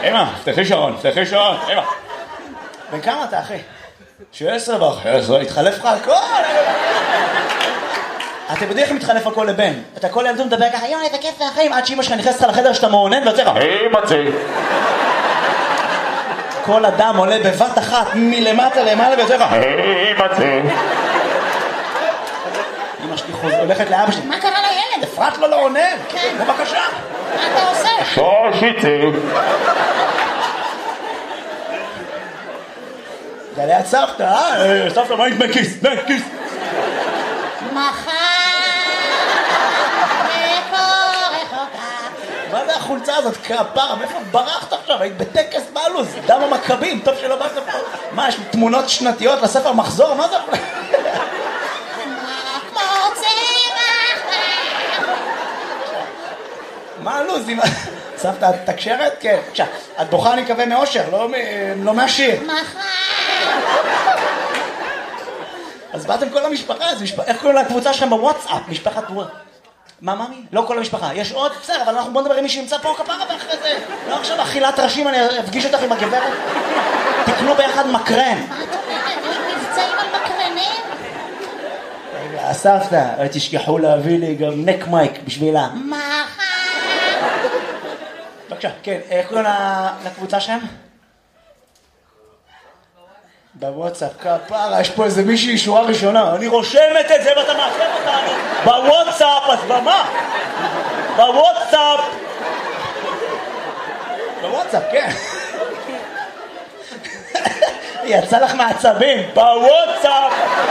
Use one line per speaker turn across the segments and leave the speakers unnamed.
אמא, פתחי שעון, אמא. בן כמה אתה, אחי? 16 וחצי, התחלף לך הכל. אתם יודעים איך מתחלף הכל לבן? אתה כל ילדות מדבר ככה, יואי, איזה כיף והחיים, עד שאמא שלך נכנסת לך לחדר שאתה מעונן ויוצא לך, מצי. כל אדם עולה בבת אחת מלמטה למעלה ויוצא לך, מצי. אמא שלי הולכת לאבא שלי, מה קרה לילד? אפרת לו לא עונן. כן. בבקשה.
מה אתה עושה?
שושיצי. זה ליד סבתא, סבתא, מה עם כיס?
מחר
מה זה החולצה הזאת? כפרה, מאיפה ברחת עכשיו? היית בטקס בלוז, דם המכבים, טוב שלא באת פה. מה, יש תמונות שנתיות לספר מחזור? מה זה? מה הלוז? סבתא, את תקשרת? כן. בבקשה, את בוכה אני מקווה מאושר, לא מהשיר. אז באתם כל המשפחה, איך קוראים לקבוצה שלכם בוואטסאפ? משפחת וואט. מה, מאמי? לא כל המשפחה. יש עוד? בסדר, אבל אנחנו בוא נדבר עם מי שנמצא פה כפרה ואחרי זה. לא עכשיו אכילת ראשים, אני אפגיש אותך עם הגברת. תקנו ביחד מקרן.
מה אתה אומרת? יש מבצעים על מקרנים?
רגע, סבתא, תשכחו להביא לי גם נק מייק בשבילה. בבקשה, כן, איך קוראים לקבוצה שלהם? בוואטסאפ, כפרה, יש פה איזה מישהי שורה ראשונה, אני רושמת את זה ואתה מאחר אותנו בוואטסאפ, אז במה? בוואטסאפ, כן. יצא לך מעצבים, בוואטסאפ.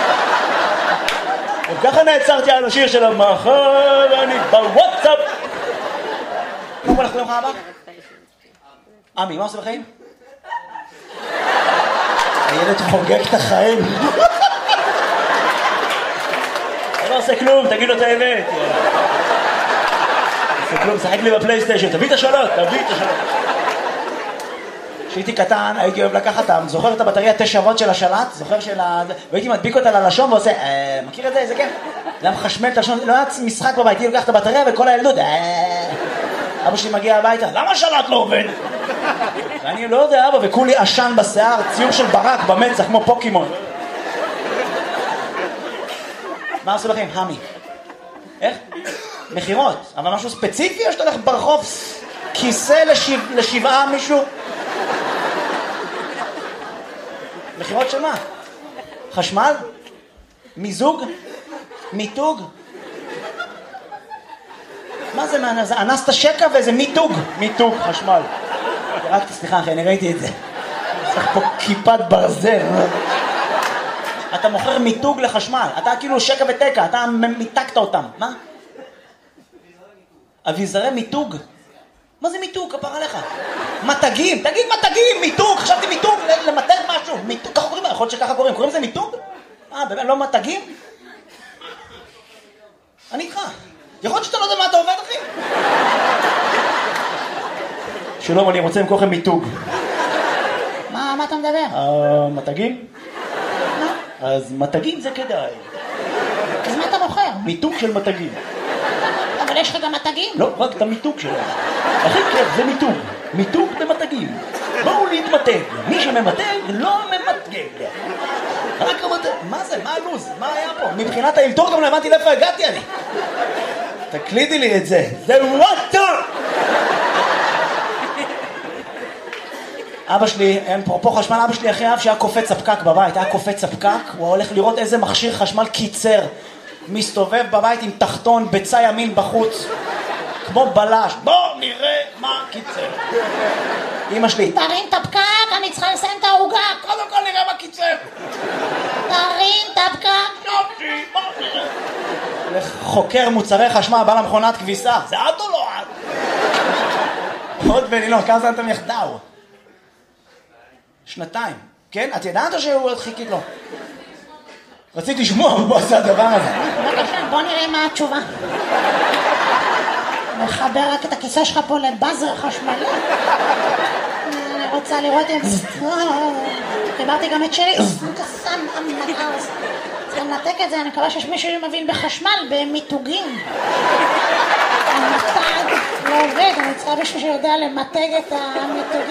וככה נעצרתי על השיר של המחר, אני בוואטסאפ. מה קורה לך ליום הבא? עמי, מה עושה בחיים? הילד חוגג את החיים. לא עושה כלום, תגיד לו את האמת. עושה כלום, שחק לי בפלייסטיישן, תביא את השאלות. כשהייתי קטן, הייתי אוהב לקחת, זוכר את הבטריה 9 וולט של השלט? זוכר והייתי מדביק אותה ללשון ועושה, מכיר את זה? איזה כן? זה היה מחשמל את הלשון, לא היה משחק בבית, הייתי לוקח את הבטריה וכל הילדות, אבא שלי מגיע הביתה, למה השלט לא עובד? ואני לא יודע, אבא, וכולי עשן בשיער, ציור של ברק במצח, כמו פוקימון. מה עשו לכם? המי. איך? מחירות. אבל משהו ספציפי, או שאתה הולך ברחוב כיסא לשבעה מישהו? מחירות של מה? חשמל? מיזוג? מיתוג? מה זה מעניין? זה אנסת שקע ואיזה מיתוג, חשמל. רק סליחה אחי, אני ראיתי את זה. צריך פה כיפת ברזל. אתה מוכר מיתוג לחשמל. אתה כאילו שקע ותקע, אתה מיתקת אותם. מה? אביזרי מיתוג? מה זה מיתוג? כפר עליך. מתגים, תגיד מתגים, מיתוג. חשבתי מיתוג, למתג משהו. מיתוג, ככה קוראים? יכול להיות שככה קוראים. קוראים לזה מיתוג? באמת, לא מתגים? אני איתך. יכול להיות שאתה לא יודע מה אתה עובד, אחי? שלום, אני רוצה למכור לכם מיתוג.
מה אתה מדבר?
מתגים? אז מתגים זה כדאי.
אז מה אתה מוכר?
מיתוג של מתגים.
אבל יש לך גם מתגים?
לא, רק את המיתוג שלהם. הכי כיף, זה מיתוג. מיתוג במתגים. בואו להתמתג. מי שממתג לא ממתגג. רק רמת... מה זה? מה הלוז? מה היה פה? מבחינת האלתור גם לא הבנתי לאיפה הגעתי אני. תקלידי לי את זה. זה וואטר! אבא שלי, אפרופו חשמל, אבא שלי אחרי אב שהיה קופץ הפקק בבית, היה קופץ הפקק, הוא הולך לראות איזה מכשיר חשמל קיצר, מסתובב בבית עם תחתון בצע ימין בחוץ, כמו בלש, בוא נראה מה קיצר. אמא שלי,
תרים את הפקק, אני צריכה לסיים את העוגה.
קודם כל נראה מה קיצר.
תרים את הפקק.
יופי, בוא נראה. חוקר מוצרי חשמל, בא למכונת כביסה, זה את או לא את? עוד בנילון, כמה זמן אתם יחדאו? 2 כן? את ידעת או שהוא חיכית לו? רציתי לשמוע, הוא עשה הדבר הזה.
בבקשה, בוא נראה מה התשובה. מחבר רק את הכיסא שלך פה לבאזר חשמלי. אני רוצה לראות את זה. חיברתי גם את שלי. צריך לנתק את זה, אני מקווה שיש מישהו שמבין בחשמל, במיתוגים. המתג לא עובד, אני צריכה מישהו שיודע למתג את המיתוגים.